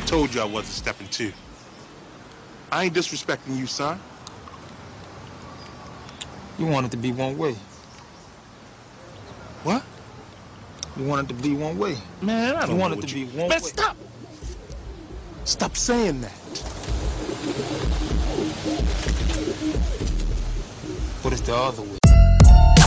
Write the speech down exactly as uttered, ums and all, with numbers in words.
Told you I wasn't stepping two. I ain't disrespecting you, son. You want it to be one way. What? You want it to be one way. Man, I don't You know want it what to you... be one Man, way. stop! Stop saying that. But it's the other way.